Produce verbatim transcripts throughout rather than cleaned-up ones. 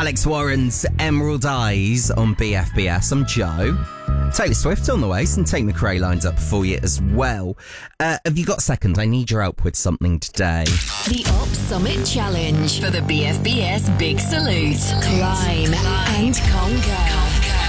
Alex Warren's Emerald Eyes on B F B S. I'm Joe. Taylor Swift on the way, some Tate McRae lines up for you as well. Uh, have you got a second? I need your help with something today. The Up Summit Challenge for the B F B S Big Salute. Climb and conquer.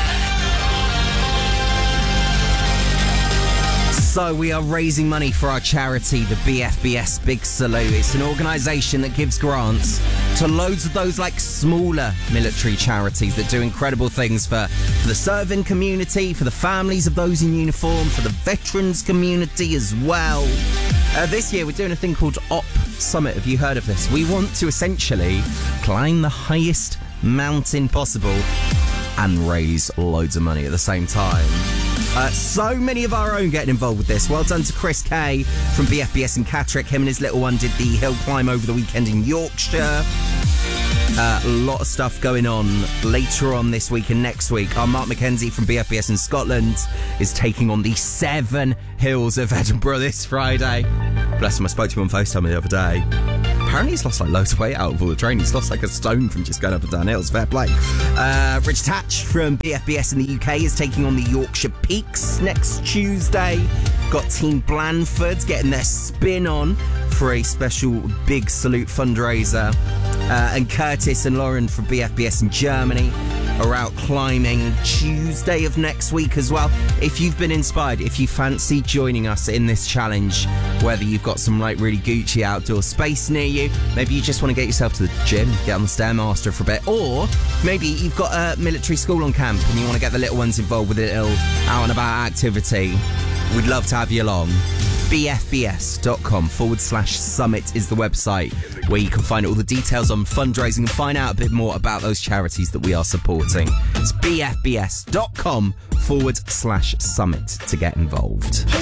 So we are raising money for our charity, the B F B S Big Salute. It's an organisation that gives grants to loads of those like smaller military charities that do incredible things for, for the serving community, for the families of those in uniform, for the veterans community as well. Uh, this year we're doing a thing called Up Summit. Have you heard of this? We want to essentially climb the highest mountain possible and raise loads of money at the same time. Uh, so many of our own getting involved with this. Well done to Chris Kay from B F B S in Catterick. Him and his little one did the hill climb over the weekend in Yorkshire. Uh, a lot of stuff going on later on this week and next week. Our Mark McKenzie from B F B S in Scotland is taking on the seven hills of Edinburgh this Friday. Bless him, I spoke to him on FaceTime the other day. Apparently he's lost like loads of weight out of all the training. He's lost like a stone from just going up and down hills. Fair play. Uh, Rich Tatch from B F B S in the U K is taking on the Yorkshire Peaks next Tuesday. Got Team Blandford getting their spin on for a special Big Salute fundraiser. Uh, and Curtis and Lauren from B F B S in Germany are out climbing Tuesday of next week as well. If you've been inspired, if you fancy joining us in this challenge, whether you've got some like really Gucci outdoor space near you, maybe you just want to get yourself to the gym, get on the Stairmaster for a bit, or maybe you've got a military school on camp and you want to get the little ones involved with a little out and about activity, we'd love to have you along. bfbs.com forward slash summit is the website where you can find all the details on fundraising and find out a bit more about those charities that we are supporting. It's bfbs.com forward slash summit to get involved.